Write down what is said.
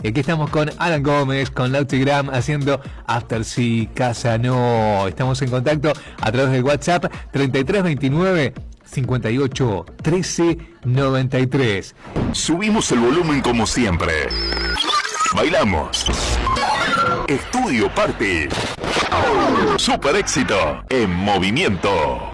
Y aquí estamos con Alan Gómez, con Lautigram, haciendo After Sí, Casa No. Estamos en contacto a través del WhatsApp 3329 58 13 93. Subimos el volumen como siempre. Bailamos. Estudio Party. Super éxito en movimiento.